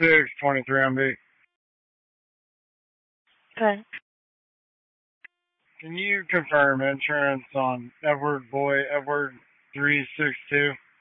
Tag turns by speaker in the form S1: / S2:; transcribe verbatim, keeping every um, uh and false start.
S1: six twenty-three M B.
S2: Okay.
S1: Can you confirm insurance on Edward Boy, Edward three six two?